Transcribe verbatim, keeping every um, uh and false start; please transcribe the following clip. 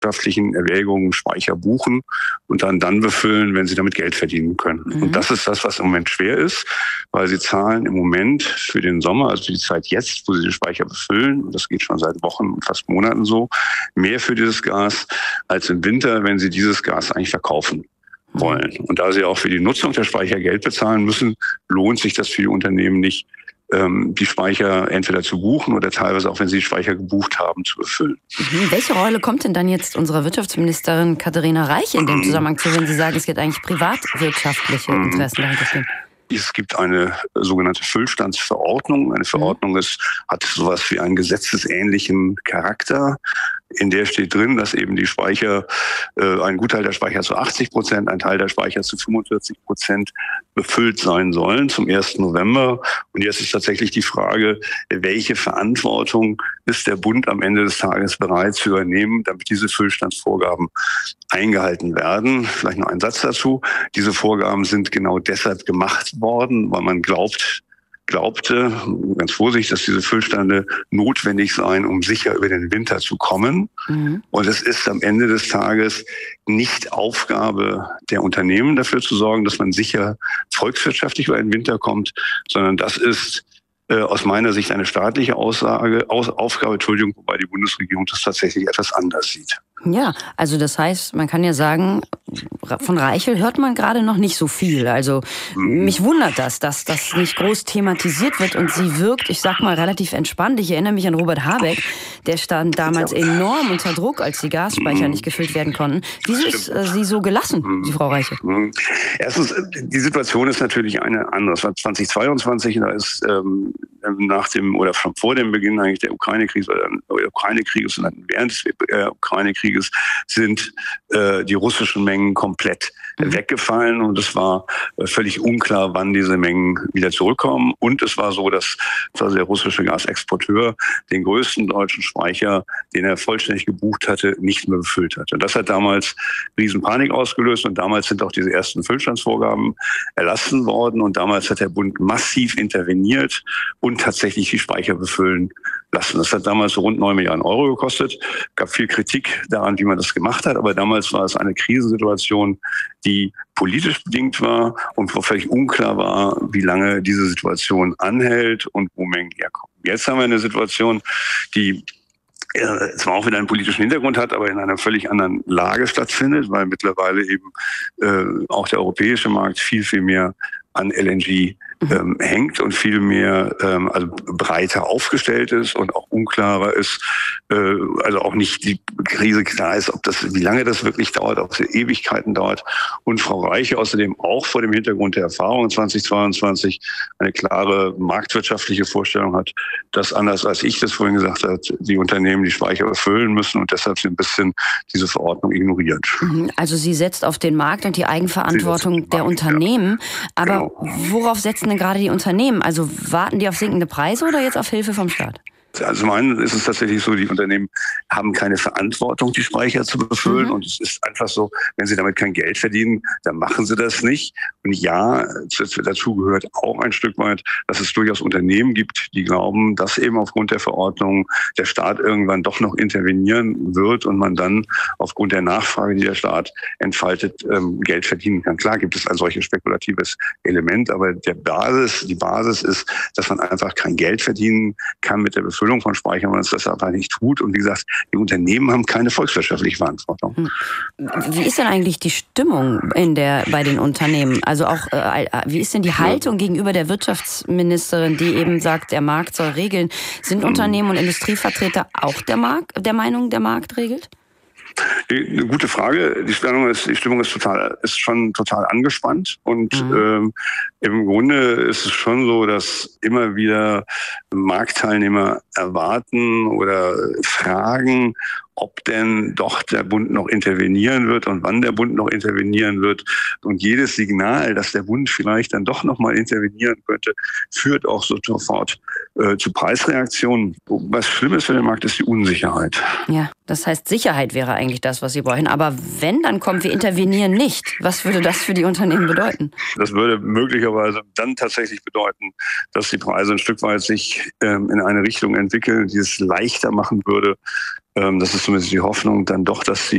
wirtschaftlichen Erwägungen Speicher buchen und dann dann befüllen, wenn sie damit Geld verdienen können. Mhm. Und das ist das, was im Moment schwer ist, weil sie zahlen im Moment für den Sommer, also für die Zeit jetzt, wo sie den Speicher befüllen, und das geht schon seit Wochen und fast Monaten so, mehr für dieses Gas als im Winter, wenn sie dieses Gas eigentlich verkaufen wollen. Und da sie auch für die Nutzung der Speicher Geld bezahlen müssen, lohnt sich das für die Unternehmen nicht, die Speicher entweder zu buchen oder teilweise auch, wenn sie die Speicher gebucht haben, zu befüllen. Mhm. Welche Rolle kommt denn dann jetzt unserer Wirtschaftsministerin Katharina Reich in dem Zusammenhang zu, wenn Sie sagen, es geht eigentlich privatwirtschaftliche Interessen dahinter stehen? Es gibt eine sogenannte Füllstandsverordnung. Eine Verordnung ist, hat sowas wie einen gesetzesähnlichen Charakter. In der steht drin, dass eben die Speicher, äh, ein Gutteil der Speicher zu achtzig Prozent, ein Teil der Speicher zu fünfundvierzig Prozent befüllt sein sollen zum ersten November. Und jetzt ist tatsächlich die Frage, welche Verantwortung ist der Bund am Ende des Tages bereit zu übernehmen, damit diese Füllstandsvorgaben eingehalten werden. Vielleicht noch ein Satz dazu. Diese Vorgaben sind genau deshalb gemacht worden, weil man glaubt, glaubte, ganz vorsichtig, dass diese Füllstände notwendig seien, um sicher über den Winter zu kommen. Mhm. Und es ist am Ende des Tages nicht Aufgabe der Unternehmen, dafür zu sorgen, dass man sicher volkswirtschaftlich über den Winter kommt, sondern das ist äh, aus meiner Sicht eine staatliche Aussage, Aus, Aufgabe, Entschuldigung, wobei die Bundesregierung das tatsächlich etwas anders sieht. Ja, also das heißt, man kann ja sagen, von Reichel hört man gerade noch nicht so viel. Also mhm. mich wundert das, dass das nicht groß thematisiert wird und sie wirkt, ich sag mal, relativ entspannt. Ich erinnere mich an Robert Habeck, der stand damals enorm unter Druck, als die Gasspeicher mhm. nicht gefüllt werden konnten. Wieso ist äh, sie so gelassen, mhm. die Frau Reichel? Mhm. Erstens, die Situation ist natürlich eine andere. Es war zweitausendzweiundzwanzig, da ist ähm, nach dem oder schon vor dem Beginn eigentlich der Ukraine-Krise oder der Ukraine-Krieges und dann während des äh, Ukraine-Krieges sind äh, die russischen Mengen komplett mhm. weggefallen und es war äh, völlig unklar, wann diese Mengen wieder zurückkommen. Und es war so, dass also der russische Gasexporteur den größten deutschen Speicher, den er vollständig gebucht hatte, nicht mehr befüllt hatte. Und das hat damals Riesenpanik ausgelöst und damals sind auch diese ersten Füllstandsvorgaben erlassen worden und damals hat der Bund massiv interveniert und tatsächlich die Speicher befüllen lassen. Das hat damals rund neun Milliarden Euro gekostet. Es gab viel Kritik daran, wie man das gemacht hat, aber damals war es eine Krisensituation, die politisch bedingt war und wo völlig unklar war, wie lange diese Situation anhält und wo Mengen herkommen. Jetzt haben wir eine Situation, die äh, zwar auch wieder einen politischen Hintergrund hat, aber in einer völlig anderen Lage stattfindet, weil mittlerweile eben äh, auch der europäische Markt viel, viel mehr an L N G ähm, hängt und viel mehr ähm, also breiter aufgestellt ist und auch unklarer ist, äh, also auch nicht die Krise klar ist, ob das, wie lange das wirklich dauert, ob es Ewigkeiten dauert. Und Frau Reiche außerdem auch vor dem Hintergrund der Erfahrung zweitausendzweiundzwanzig eine klare marktwirtschaftliche Vorstellung hat, dass anders als ich das vorhin gesagt habe, die Unternehmen die Speicher befüllen müssen und deshalb sie ein bisschen diese Verordnung ignoriert. Also sie setzt auf den Markt und die Eigenverantwortung der Markt, Unternehmen, ja. aber genau. Worauf setzen denn gerade die Unternehmen? Also warten die auf sinkende Preise oder jetzt auf Hilfe vom Staat? Also zum einen ist es tatsächlich so, die Unternehmen haben keine Verantwortung, die Speicher zu befüllen. Mhm. Und es ist einfach so, wenn sie damit kein Geld verdienen, dann machen sie das nicht. Und ja, dazu gehört auch ein Stück weit, dass es durchaus Unternehmen gibt, die glauben, dass eben aufgrund der Verordnung der Staat irgendwann doch noch intervenieren wird und man dann aufgrund der Nachfrage, die der Staat entfaltet, Geld verdienen kann. Klar gibt es ein solches spekulatives Element, aber der Basis, die Basis ist, dass man einfach kein Geld verdienen kann mit der Befüllung von Speichern, wenn es das einfach nicht tut. Und wie gesagt, die Unternehmen haben keine volkswirtschaftliche Verantwortung. Wie ist denn eigentlich die Stimmung in der, bei den Unternehmen? Also auch, äh, wie ist denn die Haltung gegenüber der Wirtschaftsministerin, die eben sagt, der Markt soll regeln? Sind Unternehmen und Industrievertreter auch der, Markt, der Meinung, der Markt regelt? Eine gute Frage. Die Stimmung ist, die Stimmung ist total, ist schon total angespannt und mhm. ähm, im Grunde ist es schon so, dass immer wieder Marktteilnehmer erwarten oder fragen, ob denn doch der Bund noch intervenieren wird und wann der Bund noch intervenieren wird. Und jedes Signal, dass der Bund vielleicht dann doch noch mal intervenieren könnte, führt auch so sofort äh, zu Preisreaktionen. Was schlimm ist für den Markt, ist die Unsicherheit. Ja, das heißt, Sicherheit wäre eigentlich das, was Sie brauchen. Aber wenn dann kommt, wir intervenieren nicht, was würde das für die Unternehmen bedeuten? Das würde möglicherweise dann tatsächlich bedeuten, dass die Preise ein Stück weit sich ähm, in eine Richtung entwickeln, die es leichter machen würde. Ähm, das ist zumindest die Hoffnung, dann doch, dass sie